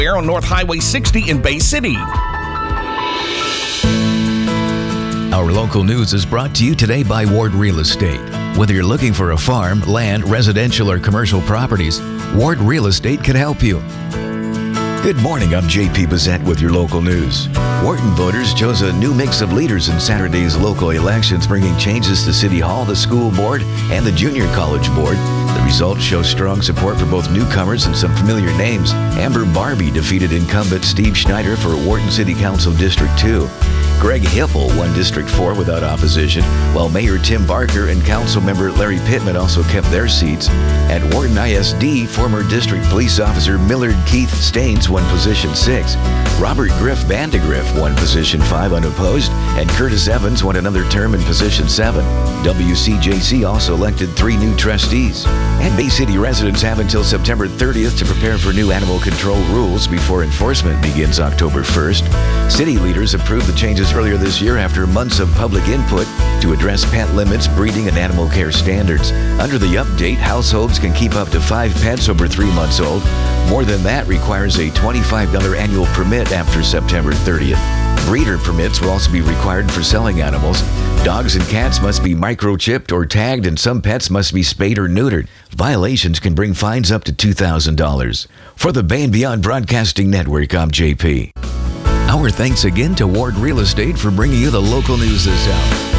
on North Highway 60 in Bay City. Our local news is brought to you today by Ward Real Estate. Whether you're looking for a farm, land, residential, or commercial properties, Ward Real Estate can help you. Good morning, I'm JP Bissett with your local news. Wharton voters chose a new mix of leaders in Saturday's local elections, bringing changes to City Hall, the school board, and the junior college board. The results show strong support for both newcomers and some familiar names. Amber Barbie defeated incumbent Steve Schneider for Wharton City Council District 2. Greg Hippel won District 4 without opposition, while Mayor Tim Barker and Councilmember Larry Pittman also kept their seats. At Wharton ISD, former District Police Officer Millard Keith Staines won position 6. Robert Griff Vandegrift won position 5 unopposed, and Curtis Evans won another term in position 7. WCJC also elected 3 new trustees. And Bay City residents have until September 30th to prepare for new animal control rules before enforcement begins October 1st. City leaders approved the changes earlier this year after months of public input to address pet limits, breeding, and animal care standards. Under the update, households can keep up to 5 pets over 3 months old. More than that requires a $25 annual permit after September 30th. Breeder permits will also be required for selling animals. Dogs and cats must be microchipped or tagged, and some pets must be spayed or neutered. Violations can bring fines up to $2,000. For the Bay and Beyond Broadcasting Network, I'm JP. Our thanks again to Ward Real Estate for bringing you the local news this hour.